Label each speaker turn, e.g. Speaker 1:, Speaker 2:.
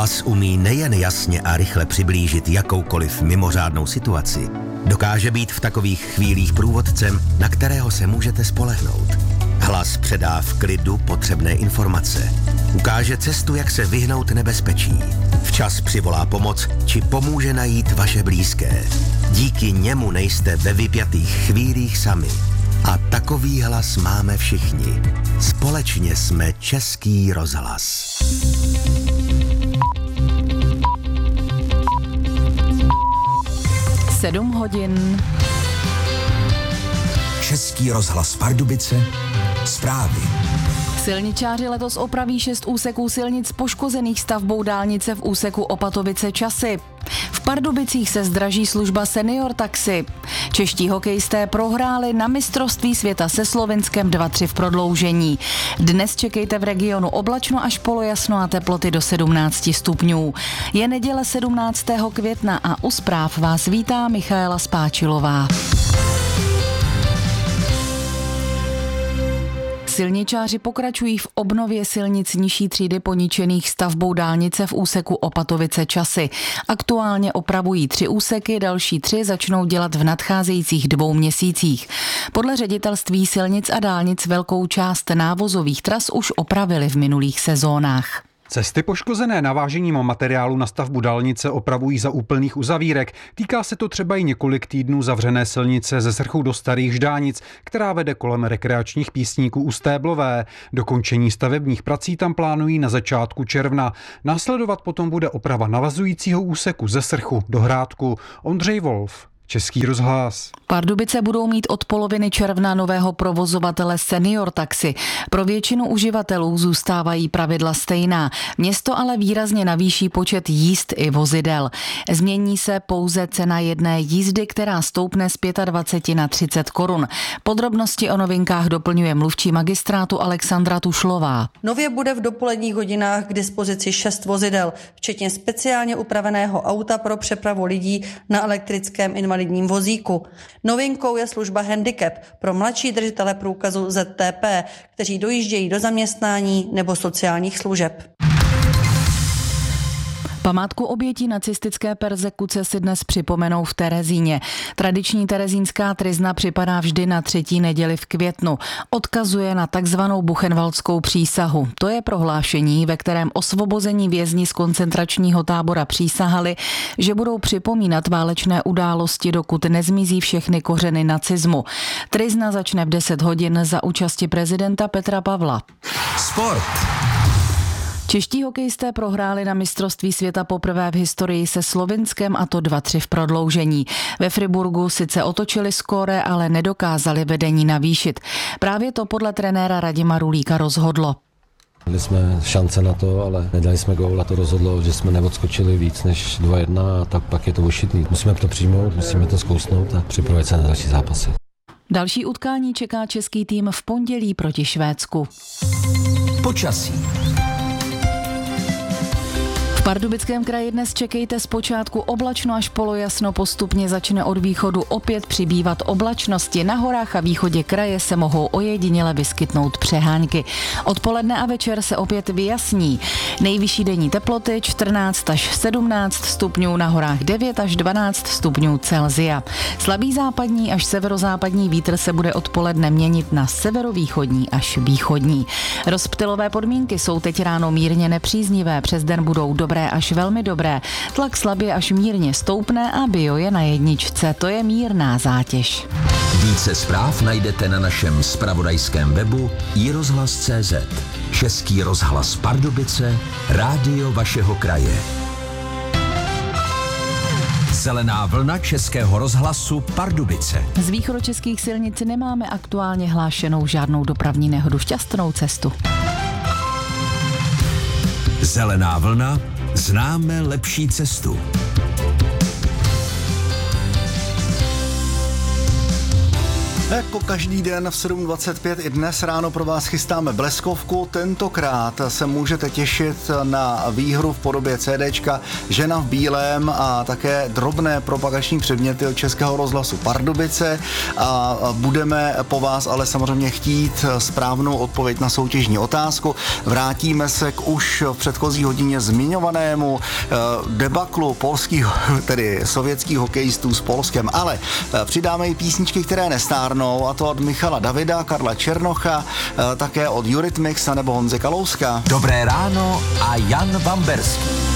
Speaker 1: Hlas umí nejen jasně a rychle přiblížit jakoukoliv mimořádnou situaci, dokáže být v takových chvílích průvodcem, na kterého se můžete spolehnout. Hlas předá v klidu potřebné informace. Ukáže cestu, jak se vyhnout nebezpečí. Včas přivolá pomoc, či pomůže najít vaše blízké. Díky němu nejste ve vypjatých chvílích sami. A takový hlas máme všichni. Společně jsme Český rozhlas.
Speaker 2: Sedm hodin.
Speaker 3: Český rozhlas Pardubice. Zprávy.
Speaker 2: Silničáři letos opraví 6 úseků silnic poškozených stavbou dálnice v úseku Opatovice-Časy. V Pardubicích se zdraží služba Senior taxi. Čeští hokejisté prohráli na mistrovství světa se Slovinskem 2-3 v prodloužení. Dnes čekejte v regionu oblačno až polojasno a teploty do 17 stupňů. Je neděle 17. května a u zpráv vás vítá Michaela Spáčilová. Silničáři pokračují v obnově silnic nižší třídy poničených stavbou dálnice v úseku Opatovice-Časy. Aktuálně opravují 3 úseky, další 3 začnou dělat v nadcházejících 2 měsících. Podle ředitelství silnic a dálnic velkou část návozových tras už opravili v minulých sezónách.
Speaker 4: Cesty poškozené navážením materiálu na stavbu dálnice opravují za úplných uzavírek. Týká se to třeba i několik týdnů zavřené silnice ze Srchu do Starých Ždánic, která vede kolem rekreačních písníků u Stéblové. Dokončení stavebních prací tam plánují na začátku června. Následovat potom bude oprava navazujícího úseku ze Srchu do Hrádku. Ondřej Wolf, Český rozhlas.
Speaker 2: Pardubice budou mít od poloviny června nového provozovatele Senior taxi. Pro většinu uživatelů zůstávají pravidla stejná. Město ale výrazně navýší počet jízd i vozidel. Změní se pouze cena jedné jízdy, která stoupne z 25 na 30 korun. Podrobnosti o novinkách doplňuje mluvčí magistrátu Alexandra Tušlová.
Speaker 5: Nově bude v dopoledních hodinách k dispozici 6 vozidel, včetně speciálně upraveného auta pro přepravu lidí na elektrickém invalidním vozíku. Novinkou je služba Handicap pro mladší držitele průkazu ZTP, kteří dojíždějí do zaměstnání nebo sociálních služeb.
Speaker 2: Památku obětí nacistické perzekuce si dnes připomenou v Terezíně. Tradiční terezínská tryzna připadá vždy na 3. neděli v květnu. Odkazuje na takzvanou buchenwaldskou přísahu. To je prohlášení, ve kterém osvobození vězni z koncentračního tábora přísahali, že budou připomínat válečné události, dokud nezmizí všechny kořeny nacismu. Tryzna začne v 10 hodin za účasti prezidenta Petra Pavla.
Speaker 3: Sport.
Speaker 2: Čeští hokejisté prohráli na mistrovství světa poprvé v historii se Slovinskem, a to 2-3 v prodloužení. Ve Friburgu sice otočili skóre, ale nedokázali vedení navýšit. Právě to podle trenéra Radima Rulíka rozhodlo.
Speaker 6: Měli jsme šance na to, ale nedali jsme gól a to rozhodlo, že jsme neodskočili víc než 2-1 a tak pak je to ošitný. Musíme to přijmout, musíme to zkousnout a připravit se na další zápasy.
Speaker 2: Další utkání čeká český tým v pondělí proti Švédsku.
Speaker 3: Počasí.
Speaker 2: V Pardubickém kraji dnes čekejte zpočátku oblačno až polojasno, postupně začne od východu opět přibývat oblačnosti. Na horách a východě kraje se mohou ojediněle vyskytnout přehánky. Odpoledne a večer se opět vyjasní. Nejvyšší denní teploty 14 až 17 stupňů, na horách 9 až 12 stupňů Celsia. Slabý západní až severozápadní vítr se bude odpoledne měnit na severovýchodní až východní. Rozptylové podmínky jsou teď ráno mírně nepříznivé, přes den budou dobré až velmi dobré. Tlak slabě až mírně stoupne a bio je na 1, to je mírná zátěž.
Speaker 3: Více zpráv najdete na našem zpravodajském webu iRozhlas.cz. Český rozhlas Pardubice, rádio vašeho kraje. Zelená vlna Českého rozhlasu Pardubice.
Speaker 2: Z východočeských silnic nemáme aktuálně hlášenou žádnou dopravní nehodu. Šťastnou cestu.
Speaker 3: Zelená vlna, známe lepší cestu.
Speaker 7: Jako každý den v 7:25 i dnes ráno pro vás chystáme bleskovku. Tentokrát se můžete těšit na výhru v podobě CDčka Žena v bílém a také drobné propagační předměty od Českého rozhlasu Pardubice. A budeme po vás ale samozřejmě chtít správnou odpověď na soutěžní otázku. Vrátíme se k už v předchozí hodině zmiňovanému debaklu polských, tedy sovětských hokejistů s Polskem, ale přidáme i písničky, které nestárnou, a to od Michala Davida, Karla Černocha, také od Eurythmics nebo Honzy Kalouska.
Speaker 3: Dobré ráno a Jan Vamberský.